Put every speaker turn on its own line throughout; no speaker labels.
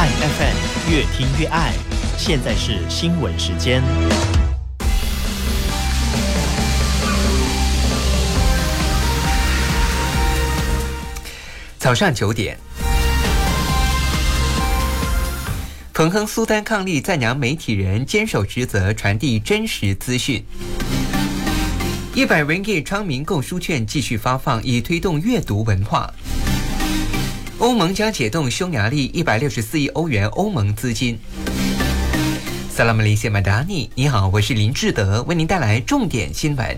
爱 FM 越听越爱，现在是新闻时间。
早上9点，彭亨苏丹抗力赞扬媒体人坚守职责，传递真实资讯。100 ringgit 昌明购书券继续发放，以推动阅读文化。欧盟将解冻匈牙利164亿欧元欧盟资金。萨拉姆雷谢马达尼，你好，我是林志德，为您带来重点新闻。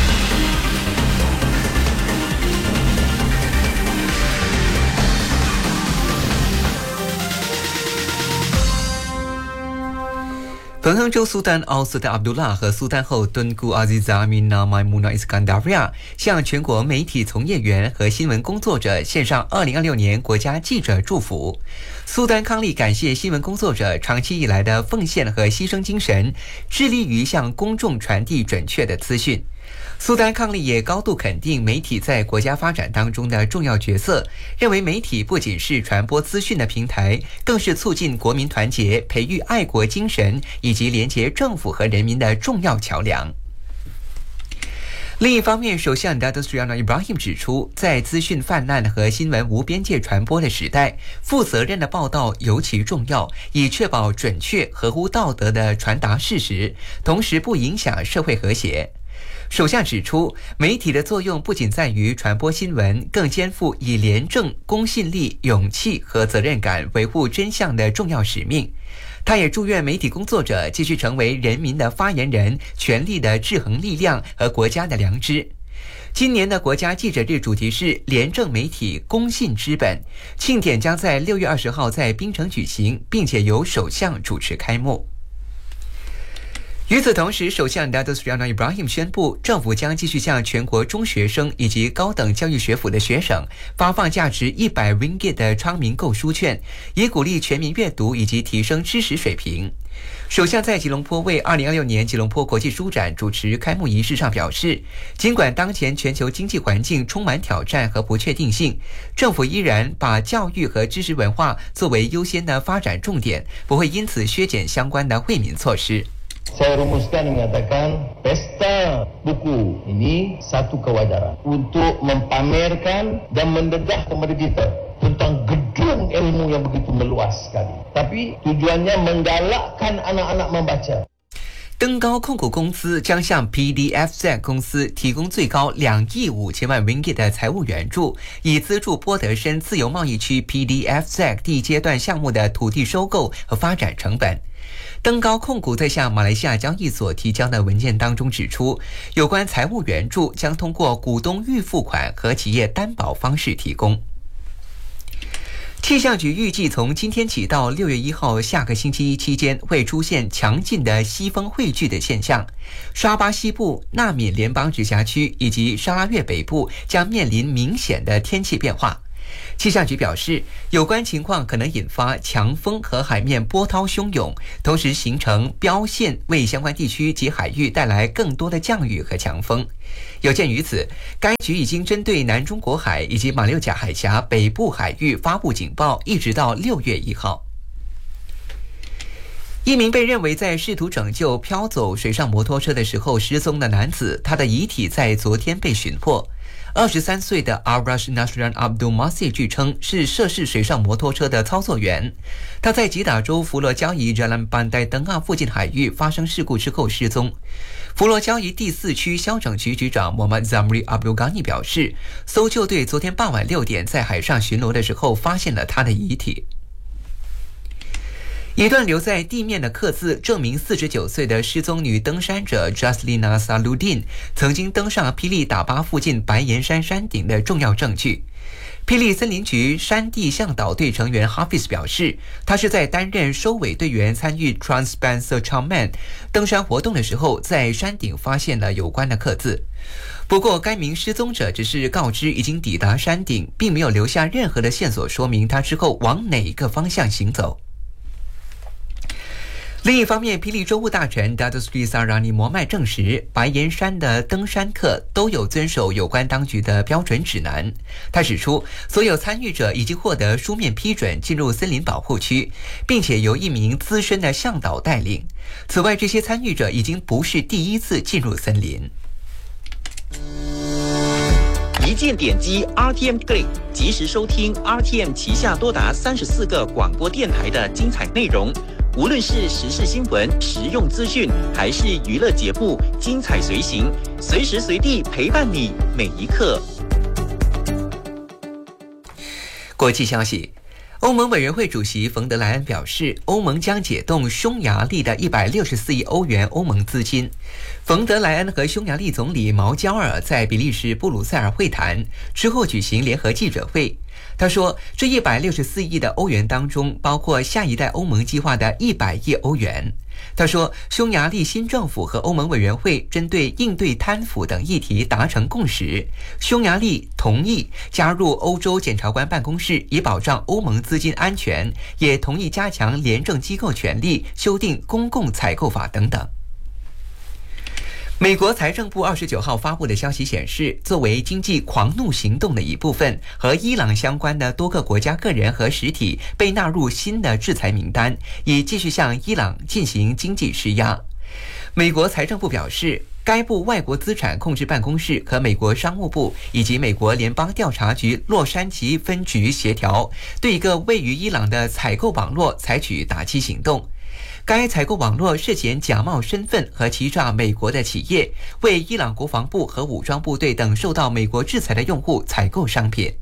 彭亨州苏丹奥斯特阿卜杜拉和苏丹后敦固阿兹扎米纳迈穆纳伊斯坎达维亚向全国媒体从业员和新闻工作者献上2026年国家记者祝福。苏丹康利感谢新闻工作者长期以来的奉献和牺牲精神，致力于向公众传递准确的资讯。苏丹抗力也高度肯定媒体在国家发展当中的重要角色，认为媒体不仅是传播资讯的平台，更是促进国民团结、培育爱国精神以及连结政府和人民的重要桥梁。另一方面，首相 Datuk Seri Anwar Ibrahim 指出，在资讯泛滥和新闻无边界传播的时代，负责任的报道尤其重要，以确保准确、合乎道德的传达事实，同时不影响社会和谐。首相指出，媒体的作用不仅在于传播新闻，更肩负以廉政、公信力、勇气和责任感维护真相的重要使命。他也祝愿媒体工作者继续成为人民的发言人、权力的制衡力量和国家的良知。今年的国家记者日主题是廉政媒体公信之本，庆典将在6月20号在槟城举行，并且由首相主持开幕。与此同时，首相 Datuk Seri Anwar Ibrahim 宣布，政府将继续向全国中学生以及高等教育学府的学生发放价值100 ringgit 的昌明购书券，以鼓励全民阅读以及提升知识水平。首相在吉隆坡为2026年吉隆坡国际书展主持开幕仪式上表示，尽管当前全球经济环境充满挑战和不确定性，政府依然把教育和知识文化作为优先的发展重点，不会因此削减相关的惠民措施。
Saya rumuskan mengatakan pesta buku ini satu kewajaran untuk mempamerkan dan mendedah kepada kita tentang gedung ilmu yang begitu meluas sekali. Tapi tujuannya menggalakkan anak-anak membaca.
登高控股公司将向 PDFZ 公司提供最高2亿5千万 ringgit 的财务援助，以资助波德申自由贸易区 PDFZ 第一阶段项目的土地收购和发展成本。登高控股在向马来西亚交易所提交的文件当中指出，有关财务援助将通过股东预付款和企业担保方式提供。气象局预计从今天起到6月1号下个星期一期间会出现强劲的西风汇聚的现象，沙巴西部、纳敏联邦直辖区以及沙拉越北部将面临明显的天气变化。气象局表示，有关情况可能引发强风和海面波涛汹涌，同时形成标线，为相关地区及海域带来更多的降雨和强风。有鉴于此，该局已经针对南中国海以及马六甲海峡北部海域发布警报，一直到6月1号。一名被认为在试图拯救飘走水上摩托车的时候失踪的男子，他的遗体在昨天被寻获。23岁的 Arash Nasran Abdul Masih 据称是涉事水上摩托车的操作员。他在吉打州佛罗交易 Jalan Pandai Tengah 附近海域发生事故之后失踪。佛罗交易第4区消整局局长 Muhammad Zamri Abdul Ghani 表示，搜救队昨天傍晚6点在海上巡逻的时候发现了他的遗体。一段留在地面的刻字证明49岁的失踪女登山者 Jaslina Saludin 曾经登上霹雳打巴附近白岩山山顶的重要证据。霹雳森林局山地向导队成员 Hafiz 表示，他是在担任收尾队员参与 Transpan Searchman 登山活动的时候，在山顶发现了有关的刻字。不过，该名失踪者只是告知已经抵达山顶，并没有留下任何的线索说明他之后往哪个方向行走。 另一方面，霹雳州务大臣 Datuk Seri Sarani Mohamad 证实，白岩山的登山客都有遵守有关当局的标准指南。他指出，所有参与者已经获得书面批准进入森林保护区，并且由一名资深的向导带领。此外，这些参与者已经不是第一次进入森林。
一键点击 RTM Click， 及时收听 RTM 旗下多达34个广播电台的精彩内容。无论是时事新闻、实用资讯，还是娱乐节目，精彩随行，随时随地陪伴你每一刻。
国际消息。欧盟委员会主席冯德莱恩表示，欧盟将解冻匈牙利的164亿欧元欧盟资金。冯德莱恩和匈牙利总理毛焦尔在比利时布鲁塞尔会谈之后举行联合记者会。他说，这164亿的欧元当中包括下一代欧盟计划的100亿欧元。他说，匈牙利新政府和欧盟委员会针对应对贪腐等议题达成共识，匈牙利同意加入欧洲检察官办公室，以保障欧盟资金安全，也同意加强廉政机构权力，修订公共采购法等等。美国财政部29号发布的消息显示，作为经济狂怒行动的一部分，和伊朗相关的多个国家个人和实体被纳入新的制裁名单，以继续向伊朗进行经济施压。美国财政部表示，该部外国资产控制办公室和美国商务部以及美国联邦调查局洛杉矶分局协调，对一个位于伊朗的采购网络采取打击行动。该采购网络涉嫌假冒身份和欺诈美国的企业，为伊朗国防部和武装部队等受到美国制裁的用户采购商品。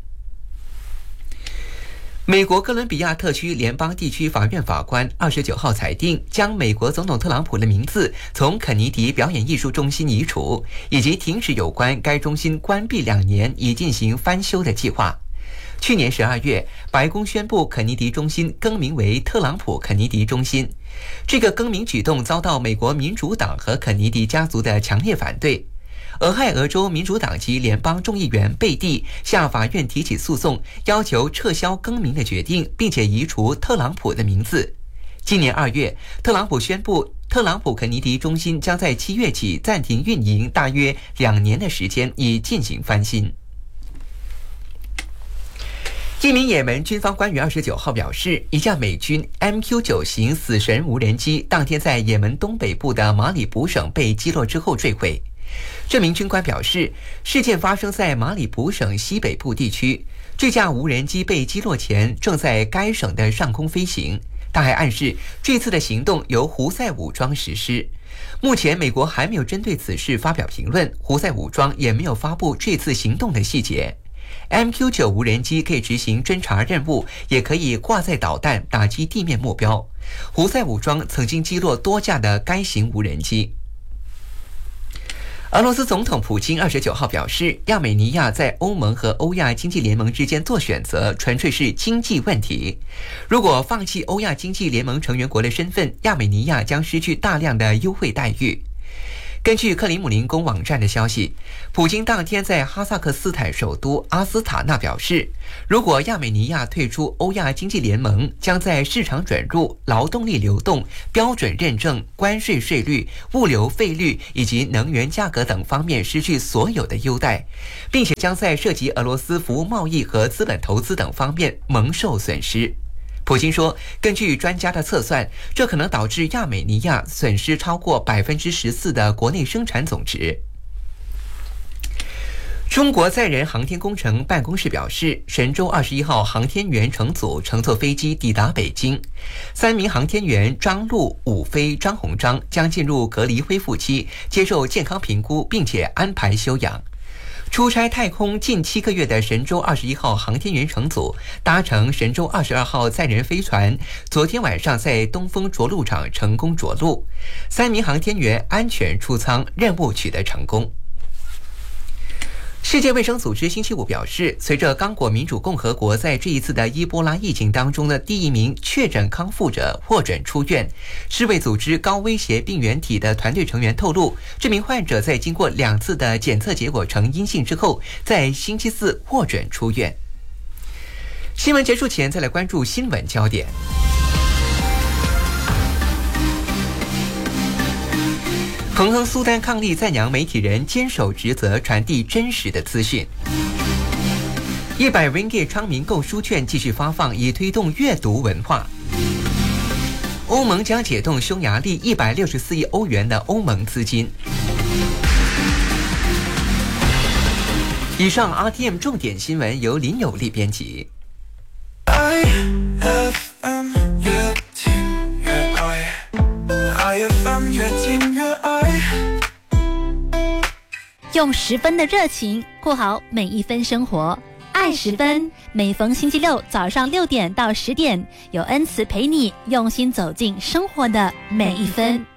美国哥伦比亚特区联邦地区法院法官29号裁定，将美国总统特朗普的名字从肯尼迪表演艺术中心移除，以及停止有关该中心关闭2年以进行翻修的计划。去年12月，白宫宣布肯尼迪中心更名为特朗普肯尼迪中心。这个更名举动遭到美国民主党和肯尼迪家族的强烈反对。俄亥俄州民主党籍联邦众议员贝蒂向法院提起诉讼，要求撤销更名的决定，并且移除特朗普的名字。今年2月，特朗普宣布特朗普肯尼迪中心将在7月起暂停运营大约2年的时间，以进行翻新。一名也门军方官员29号表示，一架美军 MQ-9 型死神无人机当天在也门东北部的马里卜省被击落之后坠毁。这名军官表示，事件发生在马里卜省西北部地区，这架无人机被击落前正在该省的上空飞行。他还暗示，这次的行动由胡塞武装实施。目前美国还没有针对此事发表评论，胡塞武装也没有发布这次行动的细节。MQ-9 无人机可以执行侦察任务，也可以挂载导弹打击地面目标。胡塞武装曾经击落多架的该型无人机。俄罗斯总统普京29号表示，亚美尼亚在欧盟和欧亚经济联盟之间做选择，纯粹是经济问题。如果放弃欧亚经济联盟成员国的身份，亚美尼亚将失去大量的优惠待遇。根据克里姆林宫网站的消息，普京当天在哈萨克斯坦首都阿斯塔纳表示，如果亚美尼亚退出欧亚经济联盟，将在市场转入、劳动力流动、标准认证、关税税率、物流费率以及能源价格等方面失去所有的优待，并且将在涉及俄罗斯服务贸易和资本投资等方面蒙受损失。普京说，根据专家的测算，这可能导致亚美尼亚损失超过14%的国内生产总值。中国载人航天工程办公室表示，神舟21号航天员乘组乘坐飞机抵达北京，3名航天员张陆、武飞、张鸿章将进入隔离恢复期，接受健康评估，并且安排休养。出差太空近7个月的神舟21号航天员乘组搭乘神舟22号载人飞船，昨天晚上在东风着陆场成功着陆，3名航天员安全出舱，任务取得成功。世界卫生组织星期五表示，随着刚果民主共和国在这一次的伊波拉疫情当中的第1名确诊康复者获准出院，世卫组织高威胁病原体的团队成员透露，这名患者在经过2次的检测结果呈阴性之后，在星期4获准出院。新闻结束前，再来关注新闻焦点。 彭亨苏丹抗力赞扬媒体人坚守职责，传递真实的资讯。100 ringgit 昌明购书券继续发放，以推动阅读文化。欧盟将解冻匈牙利164亿欧元的欧盟资金。以上 RTM 重点新闻由林有利编辑。
IFM 越听越爱 ，IFM 越听越爱。
用10分的热情过好每一分生活，爱10分。每逢星期六早上6点到10点，有恩慈陪你用心走进生活的每一分。